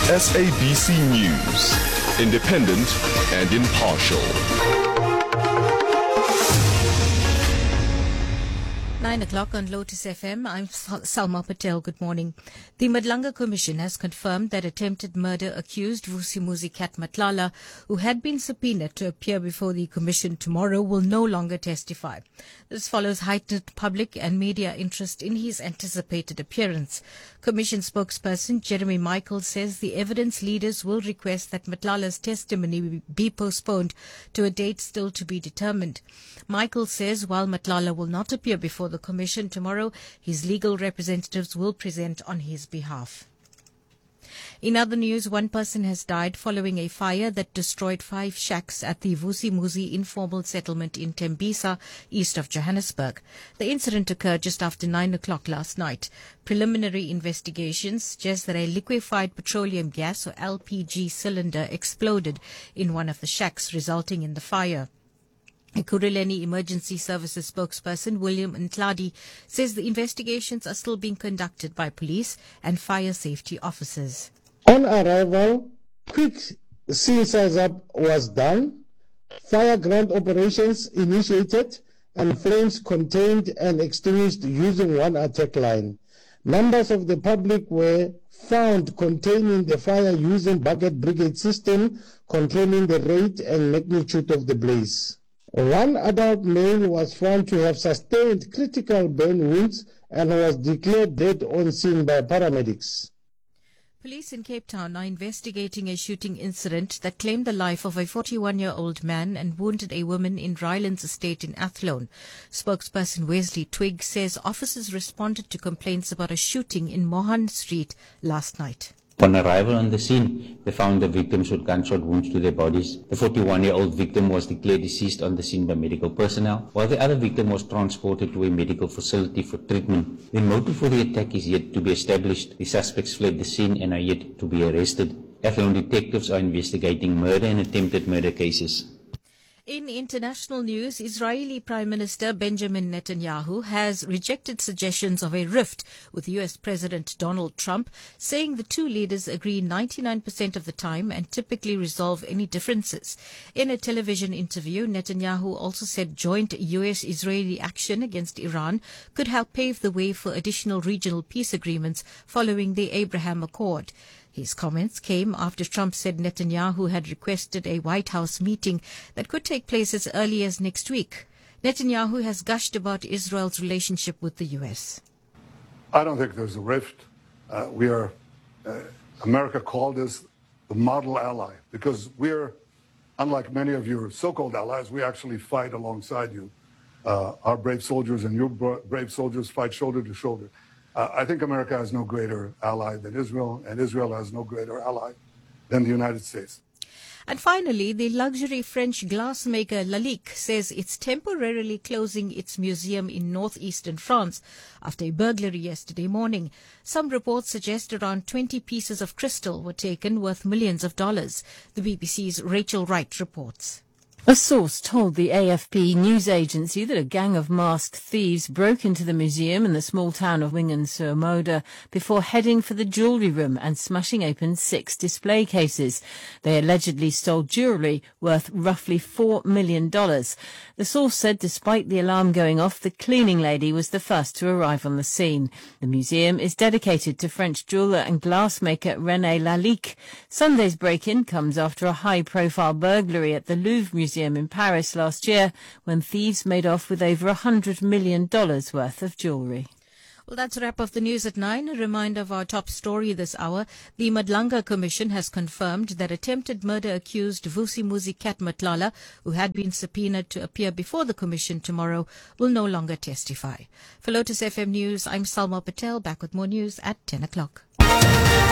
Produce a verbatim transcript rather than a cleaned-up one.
S A B C News, independent and impartial. Nine o'clock on Lotus F M. I'm Salma Patel. Good morning. The Madlanga Commission has confirmed that attempted murder accused Vusimuzi Kat Matlala, who had been subpoenaed to appear before the Commission tomorrow, will no longer testify. This follows heightened public and media interest in his anticipated appearance. Commission spokesperson Jeremy Michael says the evidence leaders will request that Matlala's testimony be postponed to a date still to be determined. Michael says while Matlala will not appear before the Commission tomorrow, his legal representatives will present on his behalf. In other news, one person has died following a fire that destroyed five shacks at the Vusimuzi informal settlement in Tembisa, east of Johannesburg. The incident occurred just after nine o'clock last night. Preliminary investigations suggest that a liquefied petroleum gas or L P G cylinder exploded in one of the shacks, resulting in the fire. Ekurhuleni Emergency Services spokesperson William Ntladi says the investigations are still being conducted by police and fire safety officers. On arrival, quick scene size-up was done, fire ground operations initiated, and flames contained and extinguished using one attack line. Members of the public were found containing the fire using bucket brigade system, controlling the rate and magnitude of the blaze. One adult male was found to have sustained critical burn wounds and was declared dead on scene by paramedics. Police in Cape Town are investigating a shooting incident that claimed the life of a forty-one-year-old man and wounded a woman in Rylands Estate in Athlone. Spokesperson Wesley Twigg says officers responded to complaints about a shooting in Mohan Street last night. On arrival on the scene, they found the victims with gunshot wounds to their bodies. The forty-one-year-old victim was declared deceased on the scene by medical personnel, while the other victim was transported to a medical facility for treatment. The motive for the attack is yet to be established. The suspects fled the scene and are yet to be arrested. Athlone detectives are investigating murder and attempted murder cases. In international news, Israeli Prime Minister Benjamin Netanyahu has rejected suggestions of a rift with U S President Donald Trump, saying the two leaders agree ninety-nine percent of the time and typically resolve any differences. In a television interview, Netanyahu also said joint U S-Israeli action against Iran could help pave the way for additional regional peace agreements following the Abraham Accord. His comments came after Trump said Netanyahu had requested a White House meeting that could take place as early as next week. Netanyahu has gushed about Israel's relationship with the U S. I don't think there's a rift. Uh, we are, uh, America called us the model ally because we're, unlike many of your so-called allies, we actually fight alongside you. Uh, our brave soldiers and your brave soldiers fight shoulder to shoulder. Uh, I think America has no greater ally than Israel, and Israel has no greater ally than the United States. And finally, the luxury French glassmaker Lalique says it's temporarily closing its museum in northeastern France after a burglary yesterday morning. Some reports suggest around twenty pieces of crystal were taken worth millions of dollars. The B B C's Rachel Wright reports. A source told the A F P news agency that a gang of masked thieves broke into the museum in the small town of Wingen-sur-Moder before heading for the jewellery room and smashing open six display cases. They allegedly stole jewellery worth roughly four million dollars. The source said despite the alarm going off, the cleaning lady was the first to arrive on the scene. The museum is dedicated to French jeweller and glassmaker René Lalique. Sunday's break-in comes after a high-profile burglary at the Louvre Museum in Paris last year when thieves made off with over one hundred million dollars worth of jewellery. Well, that's a wrap of the news at nine. A reminder of our top story this hour. The Madlanga Commission has confirmed that attempted murder accused Vusimuzi Kat Matlala, who had been subpoenaed to appear before the Commission tomorrow, will no longer testify. For Lotus F M News, I'm Salma Patel, back with more news at ten o'clock.